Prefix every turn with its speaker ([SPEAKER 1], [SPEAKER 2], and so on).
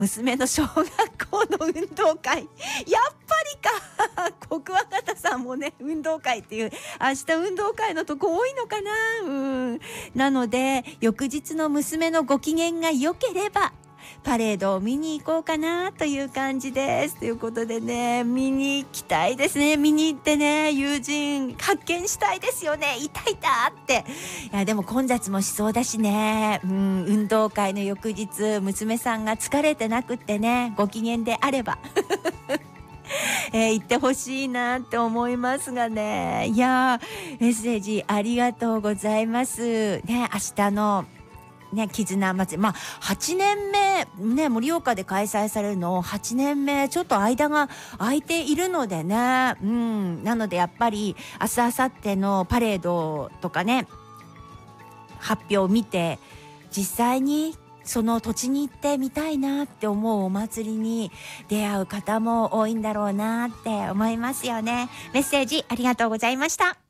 [SPEAKER 1] 娘の小学校の運動会。やっぱりか。国話方さんもね、運動会っていう、明日運動会のとこ多いのかな。なので、翌日の娘のご機嫌が良ければ、パレードを見に行こうかなという感じです。ということでね、見に行きたいですね。見に行ってね、友人発見したいですよね。いたいたって。いや、でも混雑もしそうだしね。運動会の翌日、娘さんが疲れてなくってね、ご機嫌であれば。行ってほしいなって思いますがね。いやー、メッセージありがとうございます。ね、明日のね、絆祭り。まあ、8年目、ね、盛岡で開催されるの、8年目、ちょっと間が空いているのでね。なのでやっぱり、明日、明後日のパレードとかね、発表を見て、実際にその土地に行ってみたいなって思うお祭りに出会う方も多いんだろうなって思いますよね。メッセージありがとうございました。